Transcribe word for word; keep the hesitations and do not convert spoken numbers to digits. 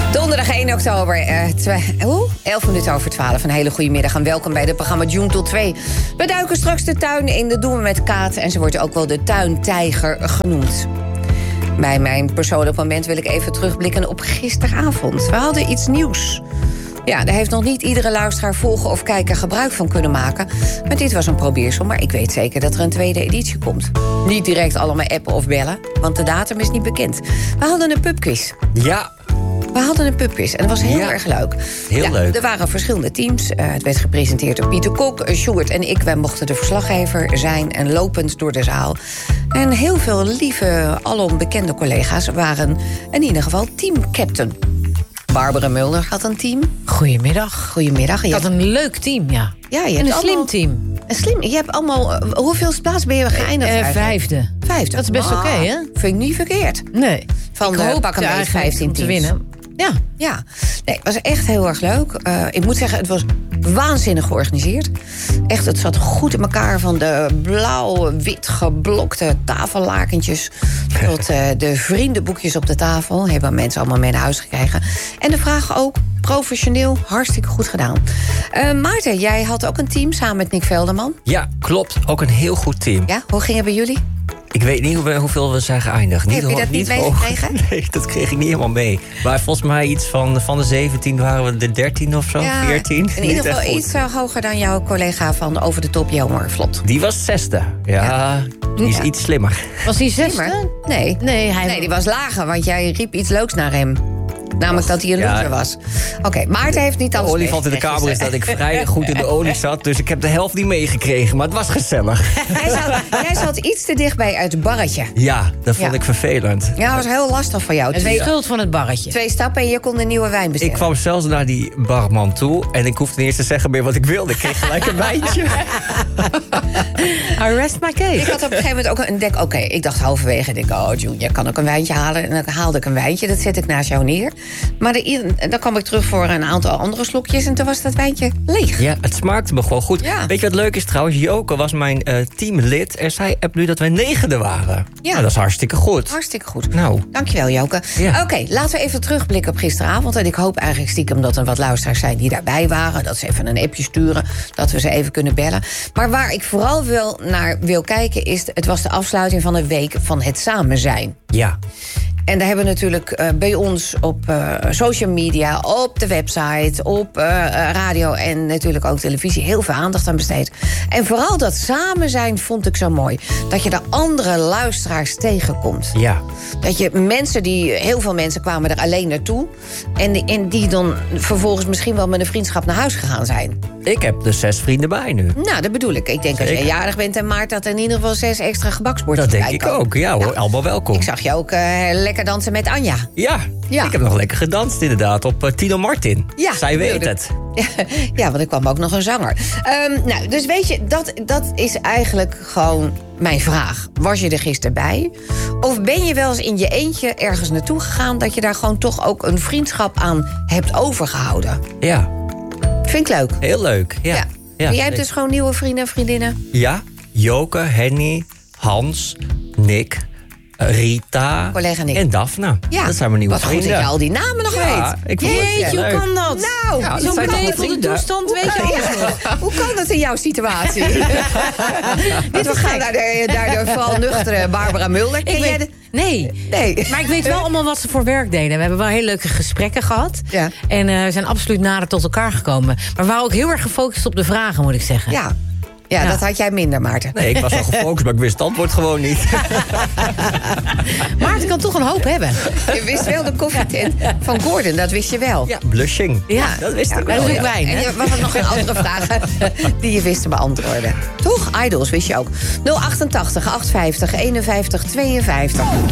Donderdag één oktober, uh, twa- hoe? elf minuten over twaalf. Een hele goede middag en welkom bij het programma June tot twee. We duiken straks de tuin in, dat doen we met Kaat. En ze wordt ook wel de tuintijger genoemd. Bij mijn persoonlijk moment wil ik even terugblikken op gisteravond. We hadden iets nieuws. Ja, daar heeft nog niet iedere luisteraar, volger of kijker gebruik van kunnen maken. Maar dit was een probeersel, maar ik weet zeker dat er een tweede editie komt. Niet direct allemaal appen of bellen, want de datum is niet bekend. We hadden een pubquiz. Ja. We hadden een pubquiz en dat was heel Ja. erg leuk. Heel ja, leuk. Er waren verschillende teams. Uh, het werd gepresenteerd door Pieter Kok, Sjoerd en ik. Wij mochten de verslaggever zijn en lopend door de zaal. En heel veel lieve, alom bekende collega's waren in ieder geval teamcaptain. Barbara Mulder had een team. Goedemiddag. Goedemiddag. Ik had een leuk team, ja. Ja, je en hebt een slim allemaal- team. Een slim. Je hebt allemaal. Uh, hoeveel plaats ben je geëindigd? Eh, eigenlijk? vijfde. Vijfde. Dat is best Ah, oké, hè? Vind ik niet verkeerd. Nee. Van ik de hoop pak een beetje eigenlijk vijftien om te teams. winnen. Ja. Ja, nee, het was echt heel erg leuk. Uh, ik moet zeggen, het was waanzinnig georganiseerd. Echt, het zat goed in elkaar. Van de blauw-wit geblokte tafellakentjes tot uh, de vriendenboekjes op de tafel. Hebben mensen allemaal mee naar huis gekregen. En de vragen ook professioneel, hartstikke goed gedaan. Uh, Maarten, jij had ook een team samen met Nick Velderman. Ja, klopt. Ook een heel goed team. Ja, hoe ging het bij jullie? Ik weet niet hoe, hoeveel we zijn geëindigd. Heb je ho- dat niet hoog. meegekregen? Nee, dat kreeg ik niet helemaal mee. Maar volgens mij iets van, van de zeventien waren we de dertien of zo, Ja, veertien. in Niet ieder echt geval goed. iets uh, hoger dan jouw collega van Over de Top, Jelmer Vlot. Die was zesde. Ja, Ja. die is Ja. iets slimmer. Was die Maar, zesde? nee. Nee, hij... Nee, die was lager, want jij riep iets leuks naar hem. Namelijk dat hij een Ja. loser was. Oké, okay, Maarten heeft niet De alles olifant in de meegekregen, kamer is dus, dat ik vrij goed in de olie zat. Dus ik heb de helft niet meegekregen. Maar het was gezellig. Jij zat, jij zat iets te dichtbij uit het barretje. Ja, dat vond Ja. ik vervelend. Ja, dat was heel lastig voor jou. Het is Twee, schuld van het barretje. twee stappen en je kon een nieuwe wijn bestellen. Ik kwam zelfs naar die barman toe. En ik hoefde niet eens te zeggen meer wat ik wilde. Ik kreeg gelijk een wijntje. I rest my case. Ik had op een gegeven moment ook een dek. Oké, ik dacht halverwege, ik denk, oh June, jij kan ook een wijntje halen. En dan haalde ik een wijntje, dat zet ik naast jou neer. Maar de, dan kwam ik terug voor een aantal andere slokjes. En toen was dat wijntje leeg. Ja, het smaakte me gewoon goed. Ja. Weet je wat leuk is trouwens? Joke was mijn uh, teamlid. En zij hebt nu dat wij negende waren. Ja. Nou, dat is hartstikke goed. Hartstikke goed. Nou. Dankjewel, Joke. Ja. Oké, laten we even terugblikken op gisteravond. En ik hoop eigenlijk stiekem dat er wat luisteraars zijn die daarbij waren. Dat ze even een appje sturen, dat we ze even kunnen bellen. Maar waar ik vooral wil naar wil kijken is, het was de afsluiting van de week van het samen zijn. Ja. En daar hebben we natuurlijk uh, bij ons op uh, social media, op de website, op uh, radio en natuurlijk ook televisie heel veel aandacht aan besteed. En vooral dat samen zijn vond ik zo mooi. Dat je de andere luisteraars tegenkomt. Ja. Dat je mensen die, heel veel mensen kwamen er alleen naartoe. En die, en die dan vervolgens misschien wel met een vriendschap naar huis gegaan zijn. Ik heb dus zes vrienden bij nu. Nou, dat bedoel ik. Ik denk als Zeker. je jarig bent en maart dat er in ieder geval zes extra gebaksbordjes Dat denk bij ik komen. ook. Ja hoor, Nou, allemaal welkom. Ik zag je ook uh, lekker dansen met Anja. Ja. Ja. Ik heb nog lekker gedanst inderdaad op uh, Tino Martin. Ja, Zij weet bedoel het. Ja, want er kwam ook nog een zanger. Um, nou, dus weet je, dat, dat is eigenlijk gewoon mijn vraag. Was je er gisteren bij? Of ben je wel eens in je eentje ergens naartoe gegaan, dat je daar gewoon toch ook een vriendschap aan hebt overgehouden? Ja, Vind ik leuk. heel leuk. Ja. Ja. Ja, En jij hebt zeker. dus gewoon nieuwe vrienden en vriendinnen? Ja, Joke, Henny, Hans, Nick, Rita Collega Nick. en Daphne. Ja. Dat zijn mijn nieuwe Wat goed vrienden. dat je al die namen nog Ja, weet. ik vond het Jeetje, hoe leuk. kan dat? Nou, Ja, dat Zo'n zijn toch benevelde vrienden? toestand, weet je alles nog. hoe kan dat in jouw situatie? Dit we gaan naar de, naar de vooral nuchtere Barbara Mulder. Ken Ik jij weet, de... nee. Nee. Maar ik weet wel allemaal wat ze voor werk deden. We hebben wel heel leuke gesprekken gehad. Ja. En uh, zijn absoluut nader tot elkaar gekomen. Maar we waren ook heel erg gefocust op de vragen, moet ik zeggen. Ja. Ja, Ja. dat had jij minder, Maarten. Nee, ik was al gefocust, maar ik wist het antwoord gewoon niet. Maar het kan toch een hoop hebben. Je wist wel de koffietent van Gordon, dat wist je wel. Ja, blushing. Ja, dat wist ik wij wel. doen Ja. wijn, En hè? je was er nog een andere vragen die je wist te beantwoorden. Toch? Idols wist je ook. nul achtentachtig, achtenvijftig, eenenvijftig, tweeënvijftig.